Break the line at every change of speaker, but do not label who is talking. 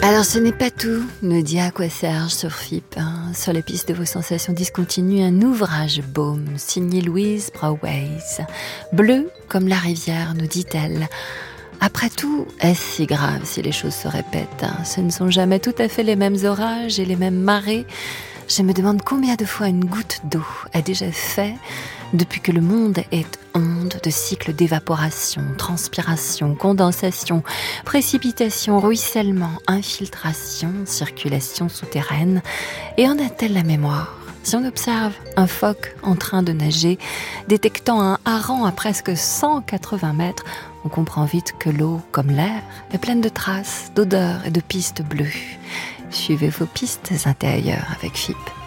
Alors ce n'est pas tout, nous dit Aquaserge sur FIP. Sur les pistes de vos sensations discontinues, un ouvrage baume, signé Louise Brauweis. Bleu comme la rivière, nous dit-elle. Après tout, est-ce si grave si les choses se répètent? Ce ne sont jamais tout à fait les mêmes orages et les mêmes marées. Je me demande combien de fois une goutte d'eau a déjà fait depuis que le monde est onde de cycles d'évaporation, transpiration, condensation, précipitation, ruissellement, infiltration, circulation souterraine. Et en a-t-elle la mémoire ? Si on observe un phoque en train de nager, détectant un hareng à presque 180 mètres, on comprend vite que l'eau, comme l'air, est pleine de traces, d'odeurs et de pistes bleues. Suivez vos pistes intérieures avec FIP.